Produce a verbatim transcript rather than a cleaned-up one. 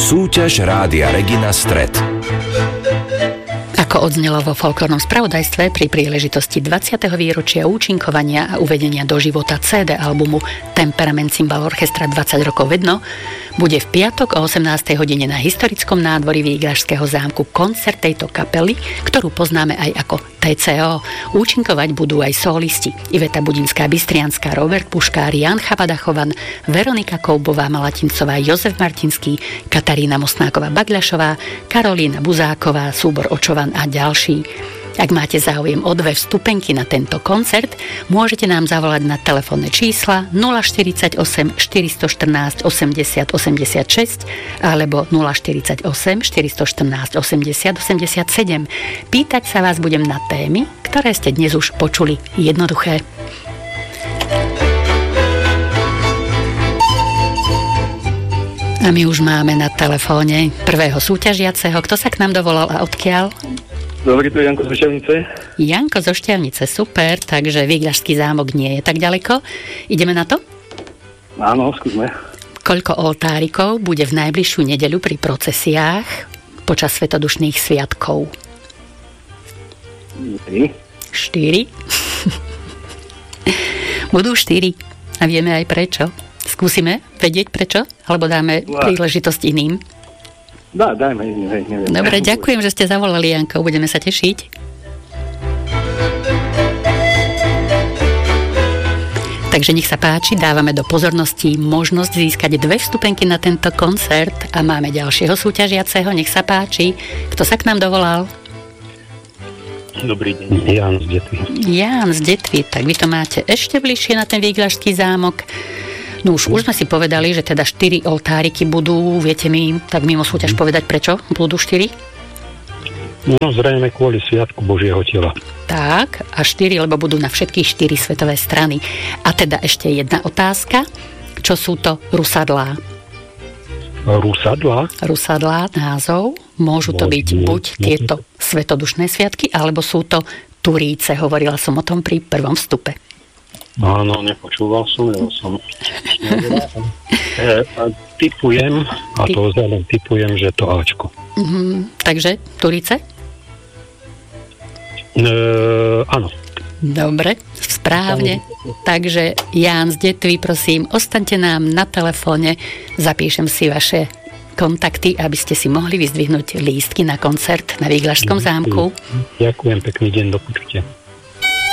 Súťaž Rádia Regina Stret. Ako odznelo vo folklórnom spravodajstve pri príležitosti dvadsiateho výročia účinkovania a uvedenia do života cé dé albumu Temperament Cymbal Orchestra dvadsať rokov vedno, bude v piatok o osemnástej hodine na historickom nádvorí Víglašského zámku koncert tejto kapely, ktorú poznáme aj ako té cé ó. Účinkovať budú aj solisti Iveta Budinská-Bystrianská, Robert Puškár, Jan Chabada-Chovan, Veronika Koubová, Malatincová, Jozef Martinský, Katarína Mostnáková-Bagľašová, Karolína Buzáková, súbor Očovan a ďalší. Ak máte záujem o dve vstupenky na tento koncert, môžete nám zavolať na telefónne čísla nula štyridsaťosem štyristoštrnásť osemdesiat osemdesiatšesť alebo nula štyridsaťosem štyristoštrnásť osemdesiat osemdesiatsedem. Pýtať sa vás budem na témy, ktoré ste dnes už počuli. Jednoduché. A my už máme na telefóne prvého súťažiaceho. Kto sa k nám dovolal a odkiaľ? Dobrý, to je Janko zo Šťavnice. Janko zo Šťavnice, super, takže Víglašský zámok nie je tak ďaleko. Ideme na to? Áno, skúsme. Koľko oltárikov bude v najbližšiu nedeľu pri procesiách počas svetodušných sviatkov? Štyri. Štyri? Budú štyri. A vieme aj prečo. Skúsime vedieť prečo? Alebo dáme príležitosť iným? Dá, dajme, neviem, neviem. Dobre, ďakujem, že ste zavolali, Janko, budeme sa tešiť. Takže nech sa páči, dávame do pozornosti možnosť získať dve vstupenky na tento koncert a máme ďalšieho súťažiaceho, nech sa páči. Kto sa k nám dovolal? Dobrý deň, Ján z Detvy. Ján z Detvy, tak vy to máte ešte bližšie na ten Víglašský zámok. No už, už sme si povedali, že teda štyri oltáriky budú, viete mi tak mimo súťaž povedať prečo budú štyri? No zrejme kvôli Sviatku Božieho tela. Tak, a štyri, lebo budú na všetkých štyri svetové strany. A teda ešte jedna otázka, čo sú to rusadlá? Rusadlá? Rusadlá, názov, môžu to byť buď tieto svetodušné sviatky, alebo sú to turíce, hovorila som o tom pri prvom vstupe. Áno, nepočúval som, ja som e, typujem, a to ozaj typujem, že to Ačko. Mm, takže, Turice? E, áno. Dobre, správne. Takže, Ján z Detvy, prosím, ostaňte nám na telefóne, zapíšem si vaše kontakty, aby ste si mohli vyzdvihnúť lístky na koncert na Víglašskom zámku. Ďakujem, pekný deň, do počutia.